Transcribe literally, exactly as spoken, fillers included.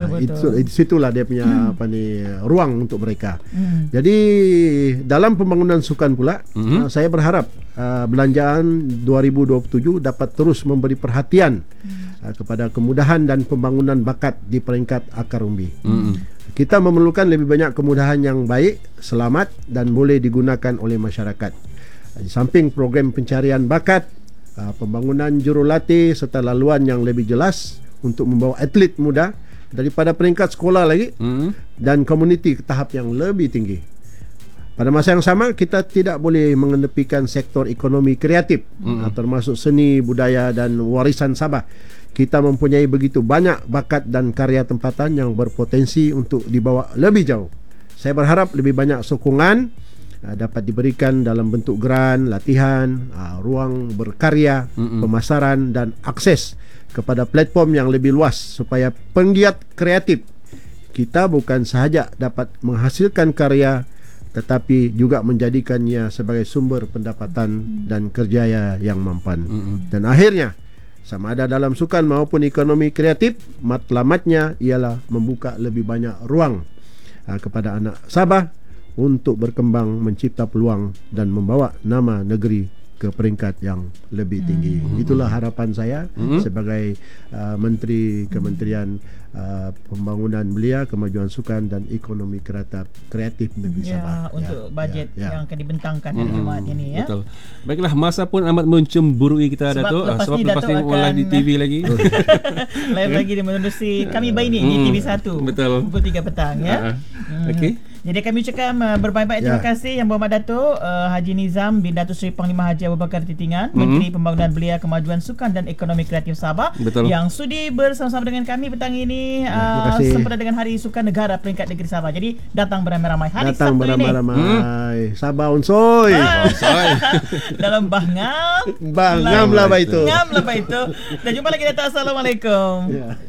itu, itu situlah dia punya hmm. apa ni ruang untuk mereka. Hmm. Jadi dalam pembangunan sukan pula, hmm. uh, saya berharap uh, belanjaan dua ribu dua puluh tujuh dapat terus memberi perhatian hmm. uh, kepada kemudahan dan pembangunan bakat di peringkat akar umbi. Hmm. Kita memerlukan lebih banyak kemudahan yang baik, selamat dan boleh digunakan oleh masyarakat. Uh, di samping program pencarian bakat, uh, pembangunan jurulatih serta laluan yang lebih jelas untuk membawa atlet muda daripada peringkat sekolah lagi mm. dan komuniti ke tahap yang lebih tinggi. Pada masa yang sama, kita tidak boleh mengenepikan sektor ekonomi kreatif, mm. termasuk seni, budaya dan warisan Sabah. Kita mempunyai begitu banyak bakat dan karya tempatan yang berpotensi untuk dibawa lebih jauh. Saya berharap lebih banyak sokongan uh, dapat diberikan dalam bentuk geran, latihan, uh, ruang berkarya, mm-mm. pemasaran dan akses kepada platform yang lebih luas supaya penggiat kreatif kita bukan sahaja dapat menghasilkan karya tetapi juga menjadikannya sebagai sumber pendapatan dan kerjaya yang mampan. Mm-hmm. Dan akhirnya sama ada dalam sukan maupun ekonomi kreatif, matlamatnya ialah membuka lebih banyak ruang uh, kepada anak Sabah untuk berkembang, mencipta peluang dan membawa nama negeri ke peringkat yang lebih tinggi. Hmm. Itulah harapan saya hmm. sebagai uh, Menteri Kementerian uh, Pembangunan Belia, Kemajuan Sukan dan Ekonomi Kreatif Kreatif Negeri ya, Sabah. Untuk ya, bajet ya, ya. yang akan dibentangkan hari hmm. Jumaat ini ya. Betul. Baiklah, masa pun amat mencemburui kita, Datuk. Sebab lepas, sebab lepas ni akan live di T V lagi. Live lagi di menerusi Kami Baik ni hmm. di T V satu. Betul. Pukul tiga petang ya. Uh-huh. Hmm. Okey. Jadi kami ucapkan uh, berbanyak-banyak terima ya. kasih Yang Berhormat Datuk uh, Haji Nizam bin Datuk Seri Panglima Haji Abu Bakar Titingan, mm-hmm. Menteri Pembangunan Belia, Kemajuan Sukan dan Ekonomi Kreatif Sabah. Betul. Yang sudi bersama-sama dengan kami petang ini uh, sempena dengan Hari Sukan Negara peringkat negeri Sabah. Jadi datang beramai-ramai hari datang Sabtu ini. Datang beramai-ramai. Hmm. Sabah unsoy. Ah. Dalam bahngam. Bahngam lah itu. Bahngam lah itu. Dan jumpa lagi, Datuk. Assalamualaikum. Ya.